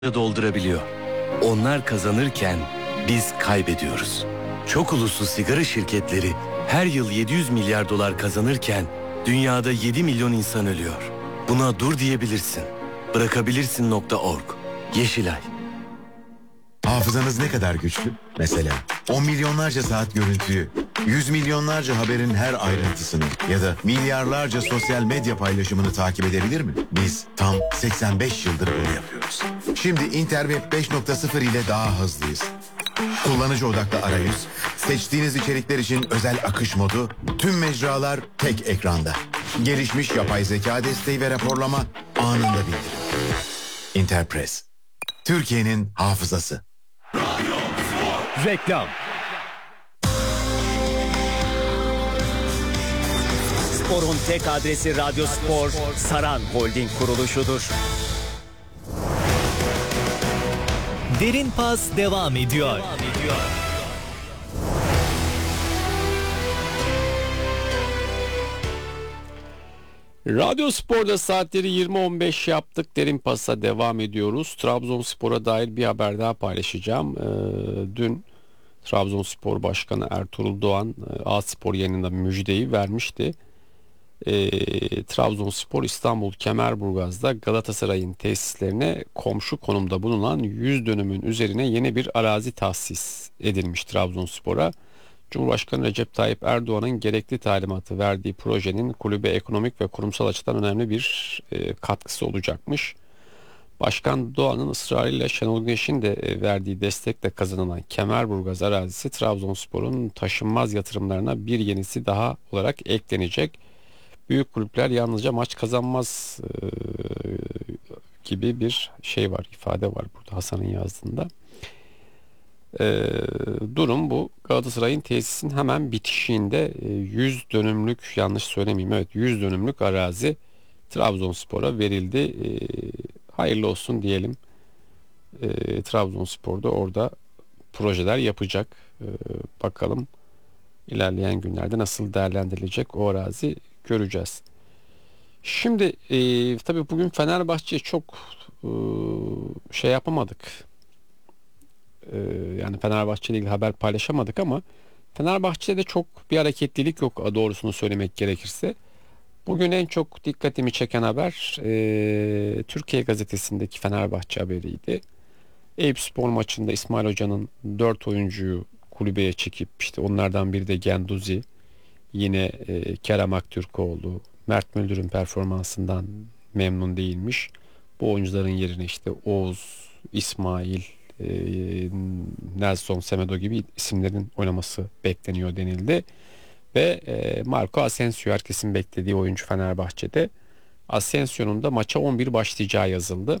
doldurabiliyor. Onlar kazanırken biz kaybediyoruz. Çok uluslu sigara şirketleri her yıl 700 milyar dolar kazanırken dünyada 7 milyon insan ölüyor. Buna dur diyebilirsin. Bırakabilirsin.org. Yeşilay. Hafızanız ne kadar güçlü? Mesela 10 milyonlarca saat görüntüyü, 100 milyonlarca haberin her ayrıntısını ya da milyarlarca sosyal medya paylaşımını takip edebilir mi? Biz tam 85 yıldır bunu yapıyoruz. Şimdi Interweb 5.0 ile daha hızlıyız. Kullanıcı odaklı arayüz, seçtiğiniz içerikler için özel akış modu, tüm mecralar tek ekranda. Gelişmiş yapay zeka desteği ve raporlama anında bildirim. Interpress, Türkiye'nin hafızası. Reklam. Spor'un tek adresi Radyo Spor, Saran Holding kuruluşudur. Derin Pas devam ediyor. Radyo Spor'da saatleri 20.15 yaptık. Derin Pas'a devam ediyoruz. Trabzonspor'a dair bir haber daha paylaşacağım. Dün Trabzonspor Başkanı Ertuğrul Doğan A-Spor yayınında müjdeyi vermişti. Trabzonspor İstanbul Kemerburgaz'da Galatasaray'ın tesislerine komşu konumda bulunan 100 dönümün üzerine yeni bir arazi tahsis edilmiş Trabzonspor'a. Cumhurbaşkanı Recep Tayyip Erdoğan'ın gerekli talimatı verdiği projenin kulübe ekonomik ve kurumsal açıdan önemli bir katkısı olacakmış. Başkan Doğan'ın ısrarıyla Şenol Güneş'in de verdiği destekle kazanılan Kemerburgaz arazisi Trabzonspor'un taşınmaz yatırımlarına bir yenisi daha olarak eklenecek. Büyük kulüpler yalnızca maç kazanmaz gibi bir şey var, ifade var burada Hasan'ın yazdığında. Durum bu. Galatasaray'ın tesisin hemen bitişiğinde 100 dönümlük, yanlış söylemeyeyim, evet 100 dönümlük arazi Trabzonspor'a verildi. Hayırlı olsun diyelim. Trabzonspor'da orada projeler yapacak. Bakalım ilerleyen günlerde nasıl değerlendirilecek o arazi, göreceğiz. Şimdi tabii bugün Fenerbahçe'ye çok şey yapamadık. Yani Fenerbahçe ile ilgili haber paylaşamadık ama Fenerbahçe'de çok bir hareketlilik yok, doğrusunu söylemek gerekirse. Bugün en çok dikkatimi çeken haber Türkiye Gazetesi'ndeki Fenerbahçe haberiydi. Eyüpspor maçında İsmail Hoca'nın 4 oyuncuyu kulübeye çekip, işte onlardan biri de Genduzi, yine Kerem Aktürkoğlu, Mert Müldür'ün performansından memnun değilmiş. Bu oyuncuların yerine işte Oğuz, İsmail, Nelson Semedo gibi isimlerin oynaması bekleniyor denildi. Ve Marco Asensio, herkesin beklediği oyuncu Fenerbahçe'de. Asensio'nun da maça 11 başlayacağı yazıldı.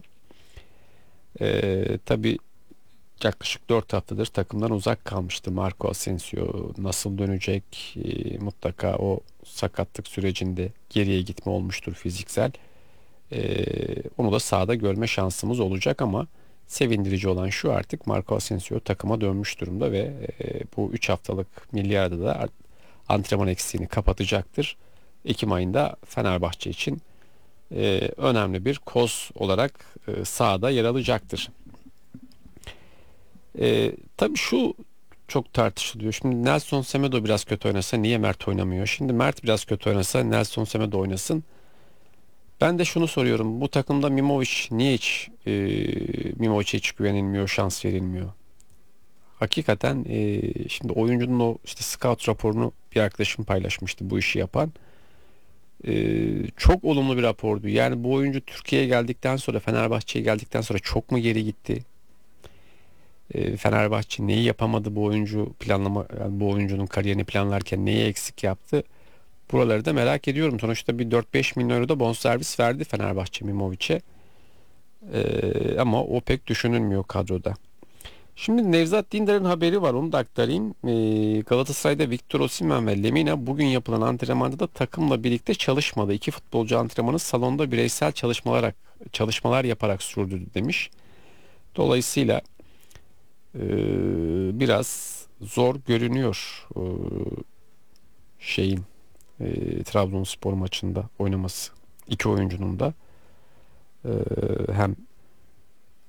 Tabii yaklaşık 4 haftadır takımdan uzak kalmıştı Marco Asensio. Nasıl dönecek? Mutlaka o sakatlık sürecinde geriye gitme olmuştur fiziksel. Onu da sahada görme şansımız olacak ama sevindirici olan şu, artık Marco Asensio takıma dönmüş durumda ve bu 3 haftalık milli arada da antrenman eksiğini kapatacaktır. Ekim ayında Fenerbahçe için önemli bir koz olarak sahada yer alacaktır. Tabii şu çok tartışılıyor. Şimdi Nelson Semedo biraz kötü oynasa niye Mert oynamıyor? Şimdi Mert biraz kötü oynasa Nelson Semedo oynasın. Ben de şunu soruyorum. Bu takımda Mimovic niye hiç Mimovic'e hiç güvenilmiyor, şans verilmiyor? Hakikaten şimdi oyuncunun o işte scout raporunu bir arkadaşım paylaşmıştı, bu işi yapan. Çok olumlu bir rapordu. Yani bu oyuncu Türkiye'ye geldikten sonra, Fenerbahçe'ye geldikten sonra çok mu geri gitti? Fenerbahçe neyi yapamadı bu oyuncu planlama, yani bu oyuncunun kariyerini planlarken neyi eksik yaptı? Buraları da merak ediyorum. Sonuçta bir 4-5 milyon euro da bonservis verdi Fenerbahçe Mimovic'e. Ama o pek düşünülmüyor kadroda. Şimdi Nevzat Dindar'ın haberi var, onu da aktarayım. Galatasaray'da Victor Osimhen ve Lemina bugün yapılan antrenmanda da takımla birlikte çalışmadı. İki futbolcu antrenmanı salonda bireysel çalışmalar yaparak sürdürdü demiş. Dolayısıyla biraz zor görünüyor Trabzonspor maçında oynaması. İki oyuncunun da hem